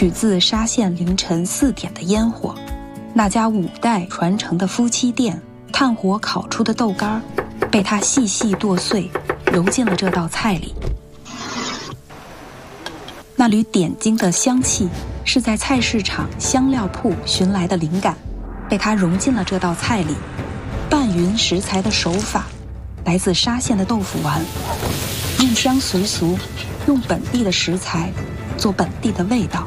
取自沙县凌晨4点的烟火。那家5代传承的夫妻店，炭火烤出的豆干被他细细剁碎，揉进了这道菜里。那缕点睛的香气是在菜市场香料铺寻来的灵感，被他融进了这道菜里。拌匀食材的手法来自沙县的豆腐丸，入乡随俗，用本地的食材做本地的味道。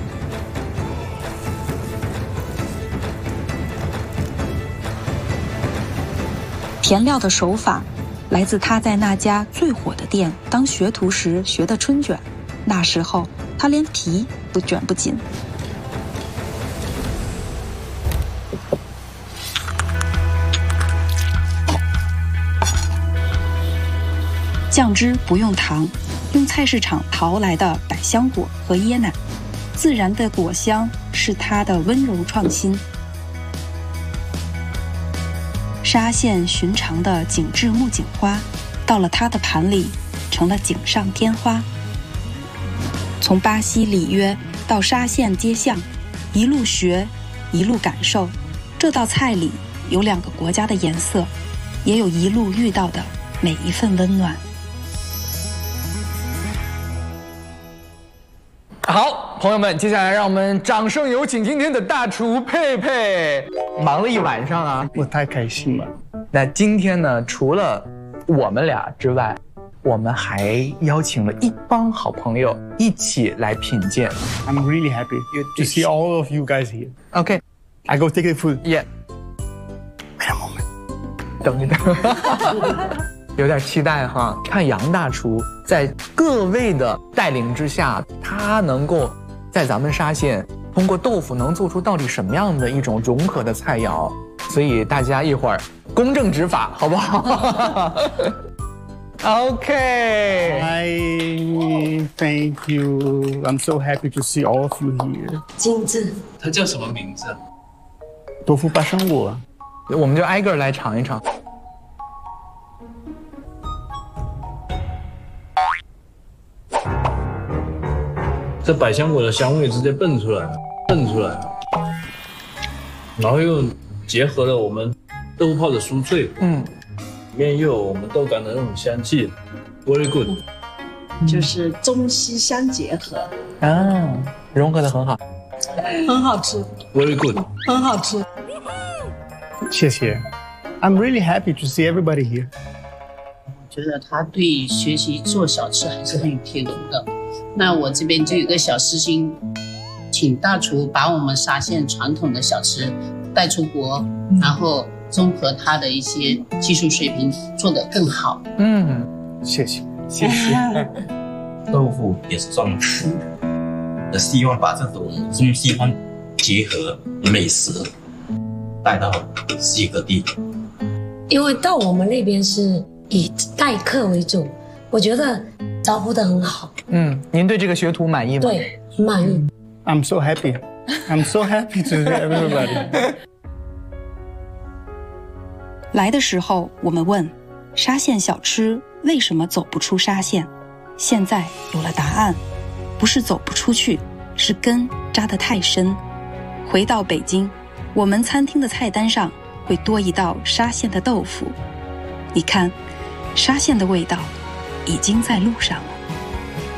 填料的手法来自他在那家最火的店当学徒时学的春卷，那时候他连皮都卷不紧。酱汁不用糖，用菜市场淘来的百香果和椰奶，自然的果香是它的温柔创新。沙县寻常的景致木槿花，到了它的盘里成了锦上添花。从巴西里约到沙县街巷，一路学，一路感受。这道菜里有2个国家的颜色，也有一路遇到的每一份温暖。 好，朋友们，接下来让我们掌声有请今天的大厨佩佩。忙了一晚上啊， 我太开心了。 那今天呢，除了我们俩之外，我们还邀请了一帮好朋友一起来品鉴。 I'm really happy to see all of you guys here. Okay, I go take the food. Yeah. Wait a moment. 等一等。有点期待哈，看杨大厨在各位的带领之下，他能够在咱们沙县通过豆腐能做出到底什么样的一种融合的菜肴，所以大家一会儿公正执法，好不好？OK. Hi, thank you. I'm so happy to see all of you here. 精致， 它叫什么名字？ 豆腐八香果。 我们就挨个来尝一尝。 这百香果的香味直接蹦出来了，然后又结合了我们豆腐泡的酥脆，里面又有我们豆干的那种香气 ，very good， 就是中西相结合啊，融合的很好， 很好吃 ，very good， 很好吃。 谢谢。I'm really happy to see everybody here. 觉得他对学习做小吃还是很有天赋的。那我这边就有个小私心，请大厨把我们沙县传统的小吃带出国，然后综合他的一些技术水平做得更好。 谢谢。 豆腐也是中式的，希望把这种中西方结合美食带到世界各地。 因为到我们那边是以待客为主，我觉得招呼得很好。 您对这个学徒满意吗？ 对，很满意。 I'm so happy. I'm so happy to see everybody. 来的时候，我们问沙县小吃为什么走不出沙县，现在有了答案，不是走不出去，是根扎得太深。回到北京，我们餐厅的菜单上会多一道沙县的豆腐。你看，沙县的味道已经在路上了。